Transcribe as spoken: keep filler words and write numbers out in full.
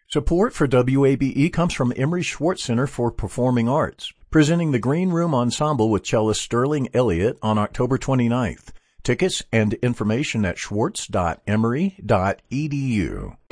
Support for W A B E comes from Emery Schwartz Center for Performing Arts, presenting the Green Room Ensemble with cellist Sterling Elliott on October twenty-ninth. Tickets and information at schwartz dot emory dot e d u.